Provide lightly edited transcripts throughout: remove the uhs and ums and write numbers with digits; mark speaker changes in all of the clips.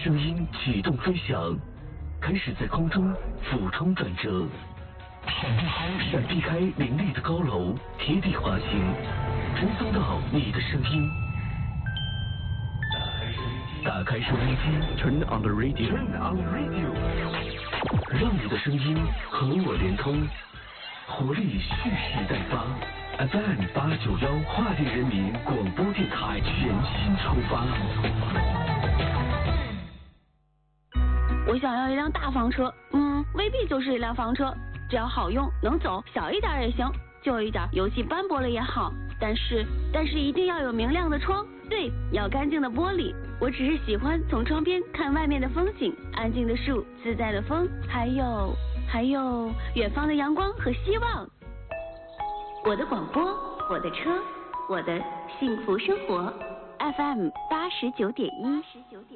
Speaker 1: 声音启动飞翔，开始在空中俯冲转折，闪避开林立的高楼，贴地滑行，传送到你的声音。打开收音机 ，Turn on the radio， 让你的声音和我连通，活力蓄势待发。FM 891跨地人民广播电台全新出发。
Speaker 2: 我想要一辆大房车，未必就是一辆房车，只要好用能走，小一点也行，旧一点油漆斑驳了也好，但是一定要有明亮的窗，对，要干净的玻璃。我只是喜欢从窗边看外面的风景，安静的树，自在的风，还有远方的阳光和希望。我的广播，我的车，我的幸福生活。FM 89.1。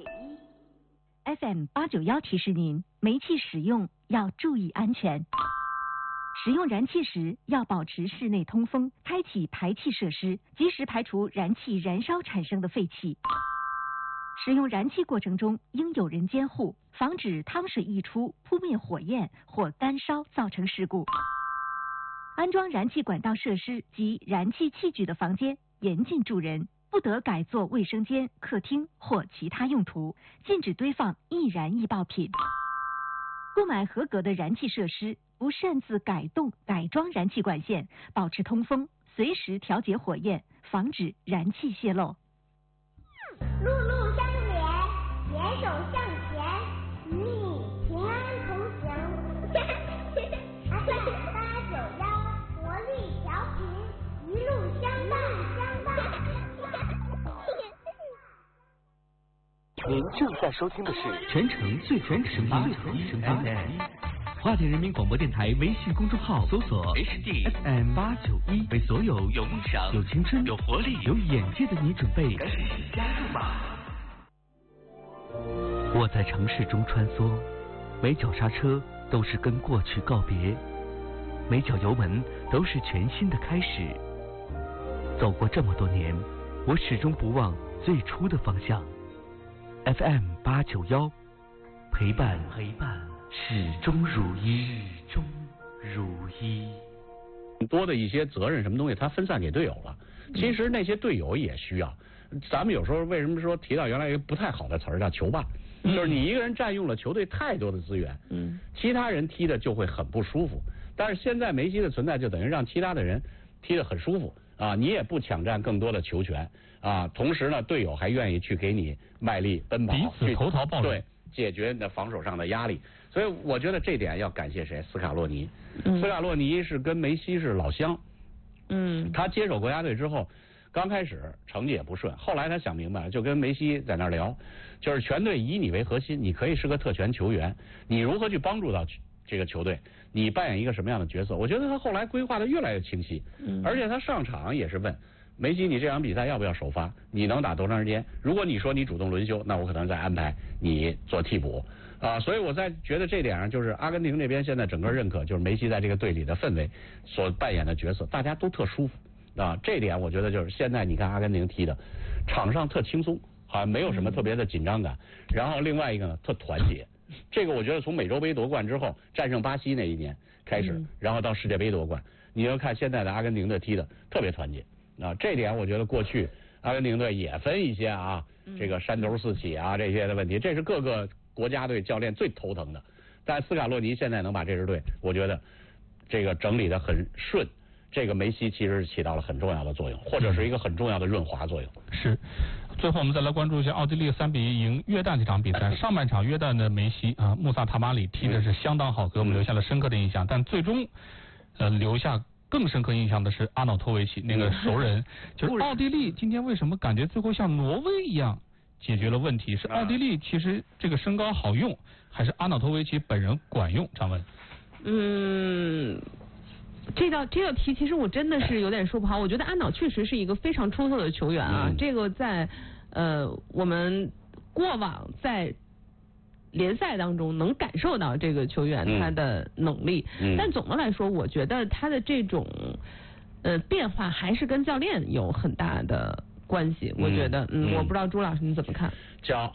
Speaker 3: FM 891提示您，煤气使用要注意安全。使用燃气时要保持室内通风，开启排气设施，及时排除燃气燃烧产生的废气。使用燃气过程中应有人监护，防止汤水溢出扑灭火焰或干烧造成事故。安装燃气管道设施及燃气器具的房间严禁住人，不得改作卫生间、客厅或其他用途，禁止堆放易燃易爆品。购买合格的燃气设施，不擅自改动、改装燃气管线，保持通风，随时调节火焰，防止燃气泄漏。
Speaker 4: 路路相连，携手向前，与你平安同行。FM 891，活力调频，一路相伴。
Speaker 1: 您正在收听的是
Speaker 5: 全程最全声音 FM 花田人民广播电台微信公众号，搜索 HD FM 891，为所有有梦想、有青春、有活力、有眼界的你准备，赶紧加入吧！我在城市中穿梭，每脚刹车都是跟过去告别，每脚油门都是全新的开始。走过这么多年，我始终不忘最初的方向。FM 891，陪伴始终如一。
Speaker 6: 多的一些责任什么东西，他分散给队友了。其实那些队友也需要。咱们有时候为什么说提到原来一个不太好的词儿叫球霸，就是你一个人占用了球队太多的资源，其他人踢的就会很不舒服。但是现在梅西的存在就等于让其他的人踢得很舒服啊，你也不抢占更多的球权啊，同时呢，队友还愿意去给你卖力奔跑，
Speaker 7: 彼此投桃报李，
Speaker 6: 对，解决你的防守上的压力。所以我觉得这点要感谢谁？斯卡洛尼。斯卡洛尼是跟梅西是老乡，他接手国家队之后，刚开始成绩也不顺，后来他想明白了，就跟梅西在那儿聊，就是全队以你为核心，你可以是个特权球员，你如何去帮助到这个球队，你扮演一个什么样的角色？我觉得他后来规划的越来越清晰，而且他上场也是问梅西，你这场比赛要不要首发？你能打多长时间？如果你说你主动轮休，那我可能再安排你做替补啊。所以我在觉得这点上，就是阿根廷这边现在整个认可，就是梅西在这个队里的氛围所扮演的角色，大家都特舒服啊。这点我觉得就是现在你看阿根廷踢的场上特轻松，好像没有什么特别的紧张感。然后另外一个呢，特团结。这个我觉得从美洲杯夺冠之后，战胜巴西那一年开始，然后到世界杯夺冠，你要看现在的阿根廷队踢的特别团结啊。这点我觉得过去阿根廷队也分一些啊，这个山头四起啊这些的问题，这是各个国家队教练最头疼的。但斯卡洛尼现在能把这支队，我觉得这个整理的很顺。这个梅西其实起到了很重要的作用，或者是一个很重要的润滑作用。
Speaker 7: 是。最后我们再来关注一下奥地利3-1赢约旦这场比赛。上半场约旦的梅西穆萨塔马里踢的是相当好，给我们留下了深刻的印象。但最终留下更深刻印象的是阿瑙托维奇那个熟人。就是奥地利今天为什么感觉最后像挪威一样解决了问题？是奥地利其实这个身高好用，还是阿瑙托维奇本人管用？张文。
Speaker 8: 这道题其实我真的是有点说不好。我觉得阿瑙确实是一个非常出色的球员啊，这个在我们过往在联赛当中能感受到这个球员他的能力，但总的来说，我觉得他的这种变化还是跟教练有很大的关系。我觉得我不知道朱老师你怎么看？
Speaker 6: 叫